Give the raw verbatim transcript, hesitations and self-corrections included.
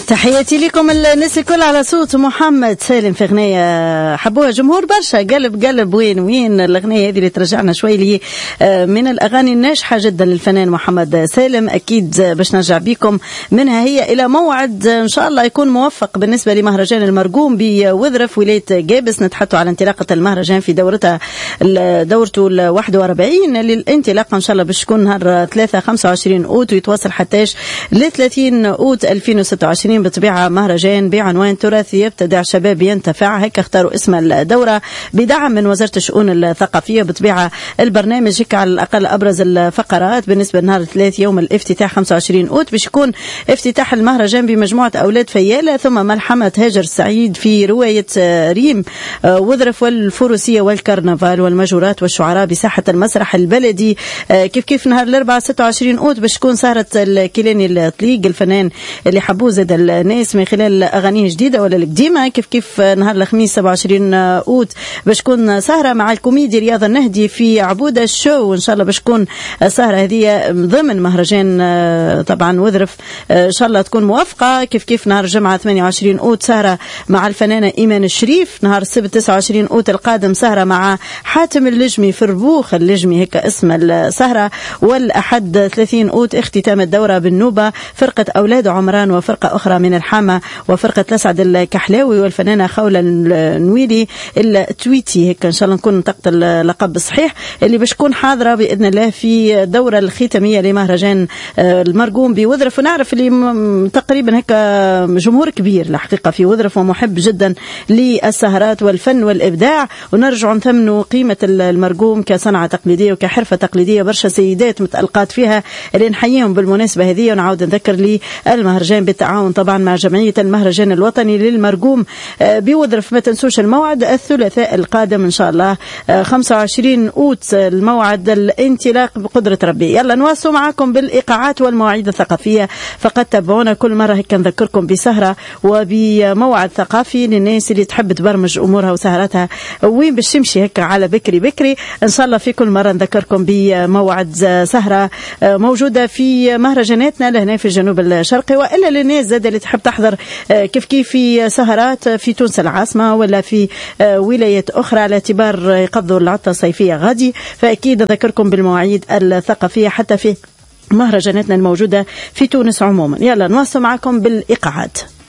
تحياتي لكم الناس الكل على صوت محمد سالم في غنية حبوها جمهور برشا. قلب قلب وين وين الأغنية هذه اللي ترجعنا شوي لي من الأغاني الناجحة جدا للفنان محمد سالم. أكيد باش نرجع بكم منها هي إلى موعد إن شاء الله يكون موفق بالنسبة لمهرجان المرقوم بوذرف ولاية قابس. نتحدث على انطلاقة المهرجان في دورتها دورته الواحد وأربعين للانطلاقة إن شاء الله باش تكون نهار ثلاثة خمسة وعشرين أوت ويتواصل حتىش لثلاثين أوت ألفين وستة وعشرين بطبيعة مهرجان بعنوان تراثي يبتدع شباب ينتفع. هيك اختاروا اسم الدورة بدعم من وزارة الشؤون الثقافية. بطبيعة البرنامج هيك على الأقل أبرز الفقرات بالنسبة لنهار الثلاث يوم الافتتاح خمسة وعشرين أوت باش يكون افتتاح المهرجان بمجموعة أولاد فيالة، ثم ملحمة هاجر السعيد في رواية ريم وذرف والفروسية والكرنفال والمجورات والشعراء بساحة المسرح البلدي. كيف كيف نهار الأربعاء ستة وعشرين أوت باش تكون سهرة الكيلاني الطليق الفنان اللي حبوه زاد الناس من خلال أغانيه جديدة ولا القديمة. كيف كيف نهار الخميس سبعة وعشرين أوت باش تكون سهرة مع الكوميدي رياض النهدي في عبودة الشو، إن شاء الله باش تكون السهرة هذه ضمن مهرجان طبعا وذرف إن شاء الله تكون موافقة. كيف كيف نهار الجمعة ثمانية وعشرين أوت سهرة مع الفنانة إيمان الشريف. نهار السبت تسعة وعشرين أوت القادم سهرة مع حاتم اللجمي في ربوخ اللجمي هيك اسم السهرة. والأحد ثلاثين أوت اختتام الدورة بالنوبة فرقة أولاد عمران وفرقة أخرى من الحامة وفرقة لسعد الكحلاوي والفنانة خولة النويلي التويتي. هيك إن شاء الله نكون نطقت اللقب الصحيح اللي باش تكون حاضرة بإذن الله في الدورة الختامية لمهرجان المرقوم بوذرف. ونعرف اللي تقريبا هيك جمهور كبير الحقيقة في وذرف ومحب جدا للسهرات والفن والإبداع، ونرجع نثمنوا قيمة المرقوم كصنعة تقليدية وكحرفة تقليدية. برشا سيدات متألقات فيها اللي نحييهم بالمناسبة هذه. ونعود نذكر لي المهرجان بالتعاون طبعا مع جمعية المهرجان الوطني للمرقوم بوذرف. ما تنسوش الموعد الثلاثاء القادم إن شاء الله خمسة وعشرين أوت الموعد الانطلاق بقدرة ربي. يلا نواصل معكم بالإيقاعات والمواعيد الثقافية. فقد تابعونا كل مرة هيك نذكركم بسهرة وبموعد ثقافي للناس اللي تحب تبرمج أمورها وسهرتها وين باش تمشي هيك على بكري بكري. إن شاء الله في كل مرة نذكركم بموعد سهرة موجودة في مهرجاناتنا لهنا في الجنوب الشرقي، وإلا للناس زاد اللي تحب تحضر كيف كيف في سهرات في تونس العاصمة ولا في ولايات أخرى على اعتبار يقضوا العطلة الصيفية غادي. فأكيد أذكركم بالمواعيد الثقافية حتى في مهرجاناتنا الموجودة في تونس عموما. يلا نواصل معكم بالإيقاعات.